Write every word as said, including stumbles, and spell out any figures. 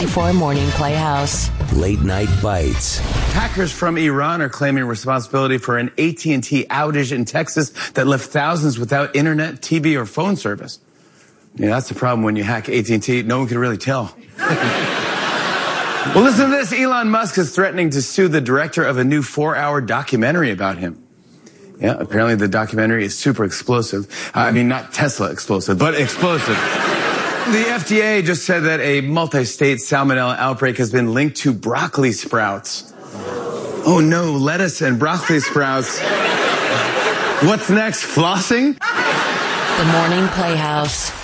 For Morning Playhouse. Late Night Bites. Hackers from Iran are claiming responsibility for an A T and T outage in Texas that left thousands without internet, T V, or phone service. Yeah, that's the problem when you hack A T and T. No one can really tell. Well, listen to this. Elon Musk is threatening to sue the director of a new four-hour documentary about him. Yeah, apparently the documentary is super explosive. Uh, I mean, not Tesla explosive, but explosive. The F D A just said that a multi-state salmonella outbreak has been linked to broccoli sprouts. Oh no, lettuce and broccoli sprouts. What's next, flossing? The Morning Playhouse.